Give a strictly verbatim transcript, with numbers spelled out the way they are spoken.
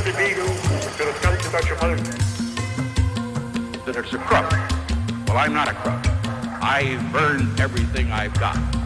That it's a crook. Well, I'm not a crook. I've earned everything I've got.